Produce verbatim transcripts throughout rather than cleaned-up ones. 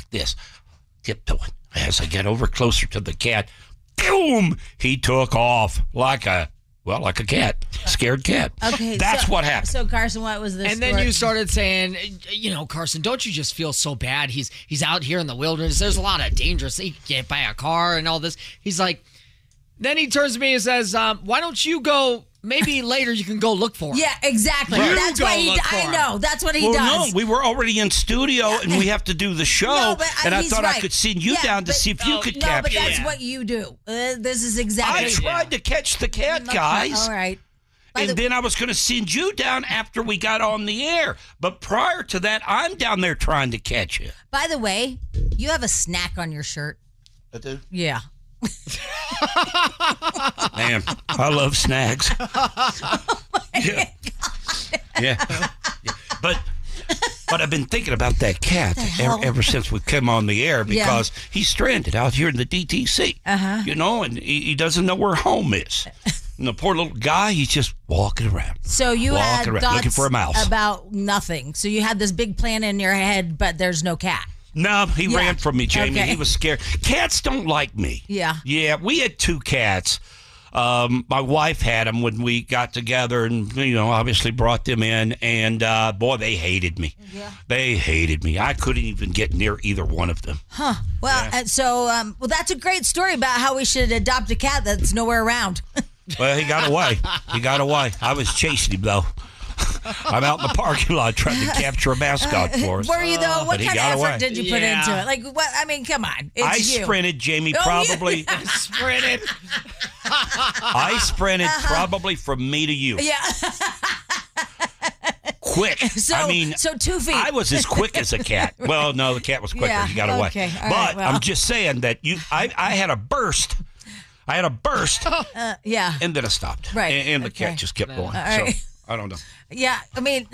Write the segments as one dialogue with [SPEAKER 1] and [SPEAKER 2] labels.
[SPEAKER 1] like this, tiptoeing. As I get over closer to the cat, boom, he took off like a, well, like a cat, scared cat.
[SPEAKER 2] Okay.
[SPEAKER 1] That's
[SPEAKER 2] so,
[SPEAKER 1] what happened.
[SPEAKER 2] So, Carson, what was this?
[SPEAKER 3] And then you started saying, you know, Carson, don't you just feel so bad? He's he's out here in the wilderness. There's a lot of dangers. He can get by a car and all this. He's like, then he turns to me and says, um, why don't you go, maybe later you can go look for him.
[SPEAKER 2] Yeah, exactly.
[SPEAKER 3] Right.
[SPEAKER 2] That's
[SPEAKER 3] You
[SPEAKER 2] what
[SPEAKER 3] go
[SPEAKER 2] he
[SPEAKER 3] look
[SPEAKER 2] I
[SPEAKER 3] for
[SPEAKER 2] know. That's what he
[SPEAKER 1] well,
[SPEAKER 2] does.
[SPEAKER 1] no, we were already in studio and we have to do the show.
[SPEAKER 2] No, but, uh,
[SPEAKER 1] and I
[SPEAKER 2] he's
[SPEAKER 1] thought I
[SPEAKER 2] right.
[SPEAKER 1] could send you
[SPEAKER 2] Yeah,
[SPEAKER 1] down to
[SPEAKER 2] but-
[SPEAKER 1] see if you
[SPEAKER 3] oh,
[SPEAKER 1] could
[SPEAKER 2] no,
[SPEAKER 1] capture
[SPEAKER 2] but that's
[SPEAKER 1] it.
[SPEAKER 2] what you do. Uh, this is
[SPEAKER 1] I
[SPEAKER 2] exactly.
[SPEAKER 1] tried to catch the cat, guys.
[SPEAKER 2] All right. By
[SPEAKER 1] And
[SPEAKER 2] the-
[SPEAKER 1] then I was going to send you down after we got on the air. But prior to that, I'm down there trying to catch you.
[SPEAKER 2] By the way, you have a snack on your shirt.
[SPEAKER 1] I do.
[SPEAKER 2] Yeah.
[SPEAKER 1] Man, I love snacks.
[SPEAKER 2] Oh
[SPEAKER 1] yeah. yeah. Yeah. But but I've been thinking about that cat
[SPEAKER 2] hell?
[SPEAKER 1] ever, ever since we came on the air because
[SPEAKER 2] Yeah.
[SPEAKER 1] he's stranded out here in the D T C.
[SPEAKER 2] Uh-huh.
[SPEAKER 1] You know, and he, he doesn't know where home is. And the poor little guy, he's just walking around.
[SPEAKER 2] So you
[SPEAKER 1] Walking
[SPEAKER 2] had
[SPEAKER 1] around,
[SPEAKER 2] thoughts
[SPEAKER 1] looking for a mouse.
[SPEAKER 2] about nothing. So you had this big plan in your head, but there's no cat.
[SPEAKER 1] No, he
[SPEAKER 2] Yeah.
[SPEAKER 1] ran from me, Jamie.
[SPEAKER 2] Okay.
[SPEAKER 1] He was scared. Cats don't like me.
[SPEAKER 2] Yeah.
[SPEAKER 1] Yeah, we had two cats. Um, my wife had them when we got together and, you know, obviously brought them in. And, uh, boy, they hated me.
[SPEAKER 2] Yeah.
[SPEAKER 1] They hated me. I couldn't even get near either one of them.
[SPEAKER 2] Huh. Well,
[SPEAKER 1] Yeah.
[SPEAKER 2] uh, so um, well, that's a great story about how we should adopt a cat that's nowhere around.
[SPEAKER 1] Well, he got away. He got away. I was chasing him, though. I'm out in the parking lot trying to capture a mascot for us.
[SPEAKER 2] Were you though? What
[SPEAKER 1] But he
[SPEAKER 2] kind of
[SPEAKER 1] got
[SPEAKER 2] effort
[SPEAKER 1] away.
[SPEAKER 2] did you put
[SPEAKER 3] Yeah.
[SPEAKER 2] into it? Like, what? I mean, come on. It's
[SPEAKER 1] I
[SPEAKER 2] you.
[SPEAKER 1] sprinted, Jamie,
[SPEAKER 2] Oh,
[SPEAKER 1] probably.
[SPEAKER 3] Sprinted.
[SPEAKER 1] I sprinted probably from me to you.
[SPEAKER 2] Yeah.
[SPEAKER 1] Quick.
[SPEAKER 2] So,
[SPEAKER 1] I mean,
[SPEAKER 2] so two feet.
[SPEAKER 1] I was as quick as a cat. Well, no, the cat was quicker.
[SPEAKER 2] Yeah,
[SPEAKER 1] He got away.
[SPEAKER 2] okay, all
[SPEAKER 1] but
[SPEAKER 2] right, well.
[SPEAKER 1] I'm just saying that you, I, I had a burst. I had a burst,
[SPEAKER 2] Uh, yeah.
[SPEAKER 1] and then I stopped.
[SPEAKER 2] Right,
[SPEAKER 1] And, and the
[SPEAKER 2] okay.
[SPEAKER 1] cat just kept going.
[SPEAKER 2] right.
[SPEAKER 1] So I don't know.
[SPEAKER 2] Yeah, I mean,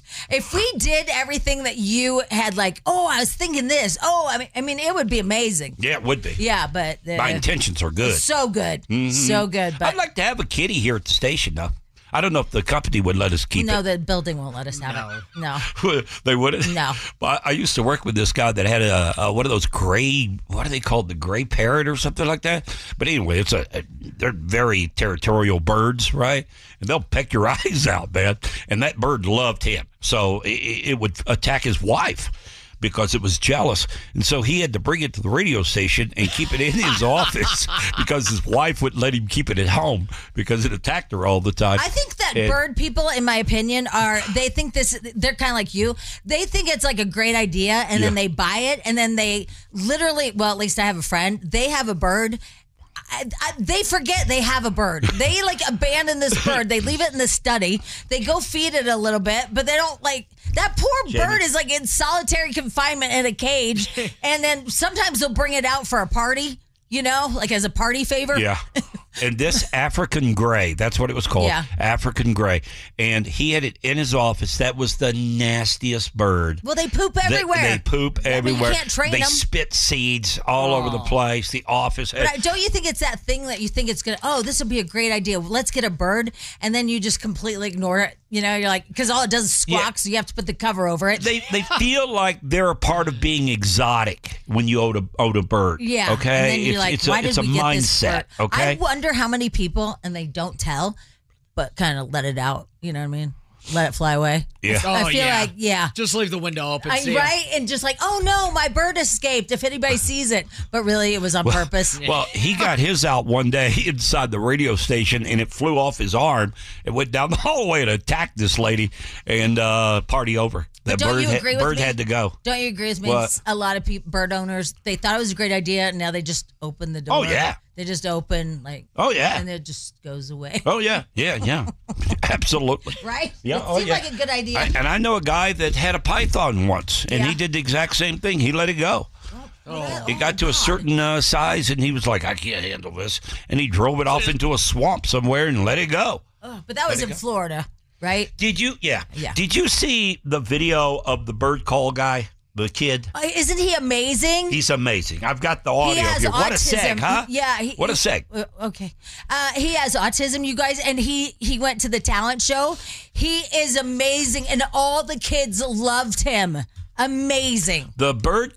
[SPEAKER 2] if we did everything that you had, like, oh, I was thinking this. Oh, I mean, I mean, it would be amazing.
[SPEAKER 1] Yeah, it would be.
[SPEAKER 2] Yeah, but uh,
[SPEAKER 1] My intentions are good.
[SPEAKER 2] so good, so good. But
[SPEAKER 1] I'd like to have a kitty here at the station, though. I don't know if the company would let us keep
[SPEAKER 2] no,
[SPEAKER 1] it.
[SPEAKER 2] the building won't let us have it. No,
[SPEAKER 1] They wouldn't.
[SPEAKER 2] No.
[SPEAKER 1] But I used to work with this guy that had a, a one of those gray. What are they called? The gray parrot or something like that. But anyway, it's a, a they're very territorial birds, right? And they'll peck your eyes out, man. And that bird loved him, so it, it would attack his wife because it was jealous. And so he had to bring it to the radio station and keep it in his office because his wife wouldn't let him keep it at home because it attacked her all the time.
[SPEAKER 2] I think that
[SPEAKER 1] And-
[SPEAKER 2] bird people, in my opinion, are they think this? They're kind of like you. They think it's like a great idea, and then
[SPEAKER 1] Yeah.
[SPEAKER 2] they buy it, and then they literally. Well, at least I have a friend. They have a bird. I, I, they forget they have a bird. They like abandon this bird. They leave it in the study. They go feed it a little bit, but they don't like that poor
[SPEAKER 1] Jamie.
[SPEAKER 2] bird is like in solitary confinement in a cage. And then sometimes they'll bring it out for a party, you know, like as a party favor.
[SPEAKER 1] Yeah. And this African gray, that's what it was called.
[SPEAKER 2] Yeah.
[SPEAKER 1] African gray. And he had it in his office. That was the nastiest bird.
[SPEAKER 2] Well, they poop
[SPEAKER 1] They-
[SPEAKER 2] everywhere.
[SPEAKER 1] They, poop
[SPEAKER 2] Yeah, but you
[SPEAKER 1] everywhere.
[SPEAKER 2] can't train
[SPEAKER 1] they
[SPEAKER 2] them.
[SPEAKER 1] spit seeds all over the
[SPEAKER 2] Oh.
[SPEAKER 1] place. The office.
[SPEAKER 2] But I- don't you think it's that thing that you think it's gonna? Oh, this would be a great idea. Let's get a bird, and then you just completely ignore it. You know, you're like, because all it does is squawk,
[SPEAKER 1] Yeah.
[SPEAKER 2] so you have to put the cover over it.
[SPEAKER 1] they they feel like they're a part of being exotic when you own a, own a bird.
[SPEAKER 2] Yeah.
[SPEAKER 1] Okay.
[SPEAKER 2] And then you're
[SPEAKER 1] it's
[SPEAKER 2] like,
[SPEAKER 1] it's
[SPEAKER 2] why
[SPEAKER 1] a,
[SPEAKER 2] did
[SPEAKER 1] it's a
[SPEAKER 2] we get this
[SPEAKER 1] mindset.
[SPEAKER 2] bird?
[SPEAKER 1] Okay.
[SPEAKER 2] I wonder how many people, and they don't tell, but kind of let it out. You know what I mean? Let it fly away.
[SPEAKER 1] Yeah.
[SPEAKER 3] Oh,
[SPEAKER 2] I feel
[SPEAKER 3] yeah.
[SPEAKER 2] like, yeah.
[SPEAKER 3] Just leave the window open.
[SPEAKER 2] I,
[SPEAKER 3] see ya.
[SPEAKER 2] right? And just like, oh no, my bird escaped. If anybody sees it, but really it was on purpose.
[SPEAKER 1] Well, he got his out one day inside the radio station, and it flew off his arm. It went down the hallway and attacked this lady, and uh, party over. The
[SPEAKER 2] But don't
[SPEAKER 1] bird,
[SPEAKER 2] you
[SPEAKER 1] ha-
[SPEAKER 2] agree with
[SPEAKER 1] bird
[SPEAKER 2] me?
[SPEAKER 1] had to go.
[SPEAKER 2] Don't you agree with me?
[SPEAKER 1] What?
[SPEAKER 2] A lot of people, bird owners, they thought it was a great idea, and now they just open the door.
[SPEAKER 1] Oh, yeah.
[SPEAKER 2] They just open like.
[SPEAKER 1] Oh, yeah.
[SPEAKER 2] And it just goes away.
[SPEAKER 1] Oh, yeah. Yeah, yeah. Absolutely.
[SPEAKER 2] Right?
[SPEAKER 1] Yeah,
[SPEAKER 2] It
[SPEAKER 1] oh,
[SPEAKER 2] seemed
[SPEAKER 1] yeah.
[SPEAKER 2] like a good idea.
[SPEAKER 1] I, and I know a guy that had a python once, and
[SPEAKER 2] Yeah.
[SPEAKER 1] he did the exact same thing. He let it go.
[SPEAKER 2] Oh,
[SPEAKER 1] It got
[SPEAKER 2] my
[SPEAKER 1] to a
[SPEAKER 2] God.
[SPEAKER 1] certain uh, size, and he was like, I can't handle this. And he drove it off into a swamp somewhere and let it go.
[SPEAKER 2] Oh, but that was
[SPEAKER 1] it
[SPEAKER 2] in
[SPEAKER 1] go.
[SPEAKER 2] Florida, right?
[SPEAKER 1] Did you? Yeah.
[SPEAKER 2] Yeah.
[SPEAKER 1] Did you see the video of the bird call guy, the kid?
[SPEAKER 2] Uh, Isn't he amazing?
[SPEAKER 1] He's amazing. I've got the audio
[SPEAKER 2] he has
[SPEAKER 1] here.
[SPEAKER 2] autism.
[SPEAKER 1] What a seg, huh?
[SPEAKER 2] Yeah. He,
[SPEAKER 1] What a seg.
[SPEAKER 2] Uh, okay. Uh, he has autism, you guys, and he he went to the talent show. He is amazing, and all the kids loved him. Amazing.
[SPEAKER 1] The bird